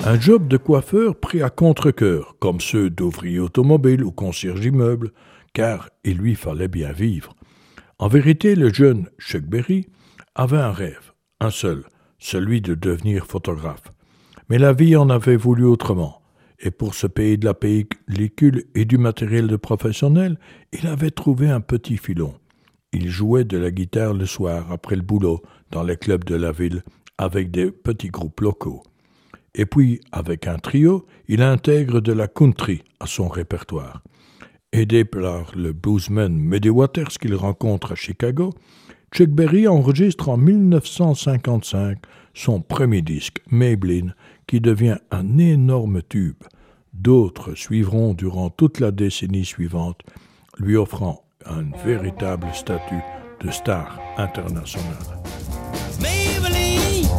Un job de coiffeur pris à contre-cœur, comme ceux d'ouvrier automobile ou concierge immeuble, car il lui fallait bien vivre. En vérité, le jeune Chuck Berry avait un rêve, un seul, celui de devenir photographe. Mais la vie en avait voulu autrement, et pour se payer de la pellicule et du matériel de professionnel, il avait trouvé un petit filon. Il jouait de la guitare le soir après le boulot dans les clubs de la ville avec des petits groupes locaux. Et puis, avec un trio, il intègre de la country à son répertoire. Aidé par le bluesman Muddy Waters qu'il rencontre à Chicago, Chuck Berry enregistre en 1955 son premier disque, Maybelline, qui devient un énorme tube. D'autres suivront durant toute la décennie suivante, lui offrant un véritable statut de star internationale.